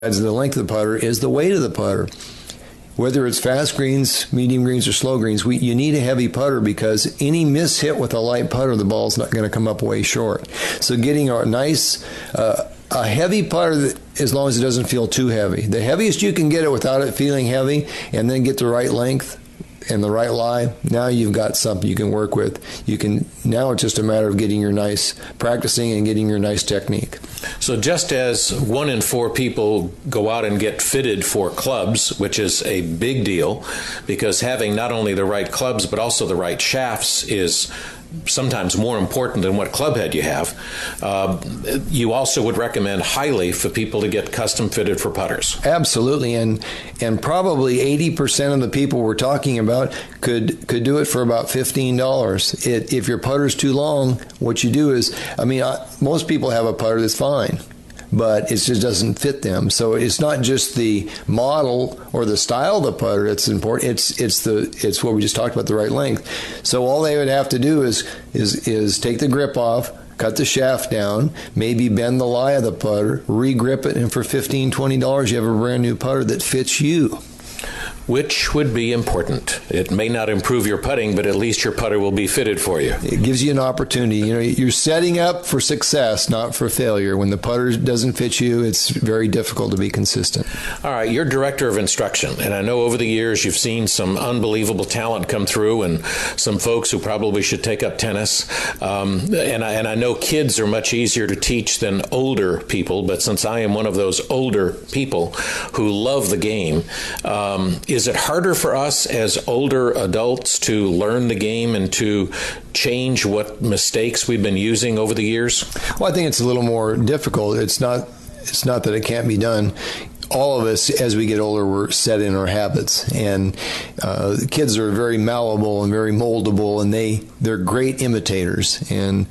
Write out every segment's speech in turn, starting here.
the length of the putter is the weight of the putter. Whether it's fast greens, medium greens, or slow greens, you need a heavy putter because any miss hit with a light putter, the ball's not going to come up way short. So getting a nice, a heavy putter, as long as it doesn't feel too heavy. The heaviest you can get it without it feeling heavy, and then get the right length and the right lie, now you've got something you can work with. Now it's just a matter of getting your nice, practicing and getting your nice technique. So just as 1 in 4 people go out and get fitted for clubs, which is a big deal, because having not only the right clubs but also the right shafts is sometimes more important than what club head you have, you also would recommend highly for people to get custom fitted for putters. Absolutely, and probably 80% of the people we're talking about could do it for about $15. If your putter's too long, what you do is, most people have a putter that's fine, but it just doesn't fit them. So it's not just the model or the style of the putter that's important. It's what we just talked about, the right length. So all they would have to do is take the grip off, cut the shaft down, maybe bend the lie of the putter, re-grip it, and for $15, $20 you have a brand new putter that fits you. Which would be important. It may not improve your putting, but at least your putter will be fitted for you. It gives you an opportunity. You're setting up for success, not for failure. When the putter doesn't fit you, it's very difficult to be consistent. All right, you're director of instruction, and I know over the years you've seen some unbelievable talent come through and some folks who probably should take up tennis. And I know kids are much easier to teach than older people, but since I am one of those older people who love the game, is it harder for us as older adults to learn the game and to change what mistakes we've been using over the years? Well, I think it's a little more difficult. It's not that it can't be done. All of us, as we get older, we're set in our habits, and kids are very malleable and very moldable, and they're great imitators. And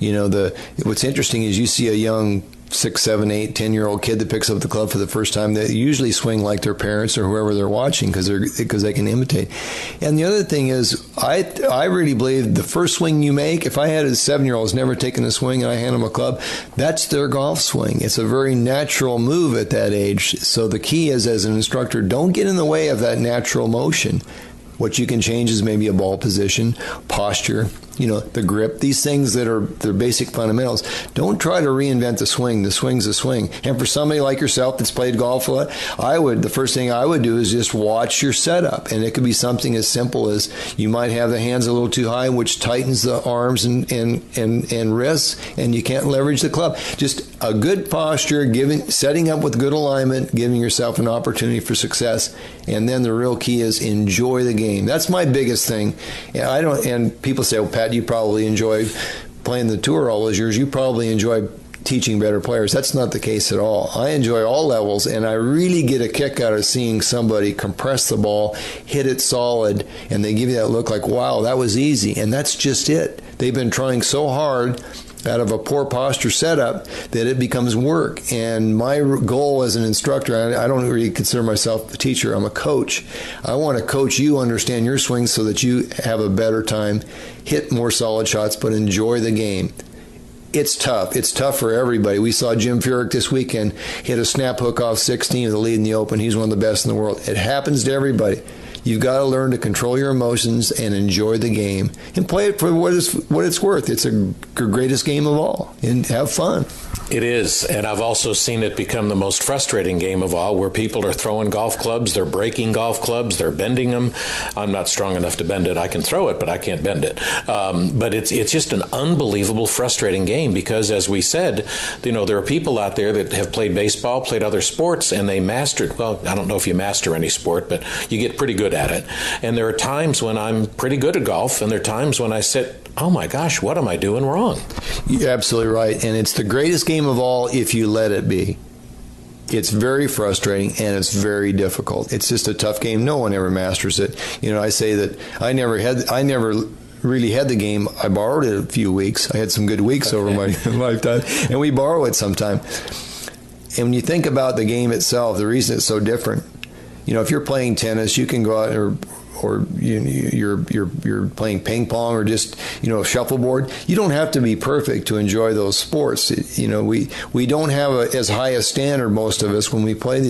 what's interesting is you see a young 6, 7, 8, 10-year-old kid that picks up the club for the first time, they usually swing like their parents or whoever they're watching because they can imitate. And the other thing is, I really believe the first swing you make, if I had a 7-year-old who's never taken a swing and I hand them a club, that's their golf swing. It's a very natural move at that age. So the key is, as an instructor, don't get in the way of that natural motion. What you can change is maybe a ball position, posture, the grip, these things that are their basic fundamentals. Don't try to reinvent the swing. The swing's a swing. And for somebody like yourself that's played golf a lot, the first thing I would do is just watch your setup. And it could be something as simple as you might have the hands a little too high, which tightens the arms and wrists, and you can't leverage the club. Just a good posture, setting up with good alignment, giving yourself an opportunity for success. And then the real key is enjoy the game. That's my biggest thing. And people say, well, Pat, you probably enjoy playing the tour all those years. You probably enjoy teaching better players. That's not the case at all. I enjoy all levels, and I really get a kick out of seeing somebody compress the ball, hit it solid, and they give you that look like, wow, that was easy. And that's just it. They've been trying so hard out of a poor posture setup that it becomes work. And my goal as an instructor, I don't really consider myself a teacher, I'm a coach. I want to coach you, understand your swing so that you have a better time, hit more solid shots, but enjoy the game. It's tough. It's tough for everybody. We saw Jim Furyk this weekend hit a snap hook off 16 with the lead in the Open. He's one of the best in the world. It happens to everybody. You've got to learn to control your emotions and enjoy the game and play it for what it's worth. It's the greatest game of all, and have fun. It is, and I've also seen it become the most frustrating game of all, where people are throwing golf clubs, they're breaking golf clubs, they're bending them. I'm not strong enough to bend it. I can throw it, but I can't bend it. But it's just an unbelievable, frustrating game because, as we said, there are people out there that have played baseball, played other sports, and they mastered. Well, I don't know if you master any sport, but you get pretty good at it. And there are times when I'm pretty good at golf, and there are times when I sit, oh my gosh, what am I doing wrong? You're absolutely right. And it's the greatest game of all if you let it be. It's very frustrating and it's very difficult. It's just a tough game. No one ever masters it. I say that I never really had the game. I borrowed it a few weeks. I had some good weeks over my lifetime, and we borrow it sometime. And when you think about the game itself, the reason it's so different, if you're playing tennis, you can go out you're playing ping pong or just shuffleboard. You don't have to be perfect to enjoy those sports. We don't have as high a standard, most of us, when we play these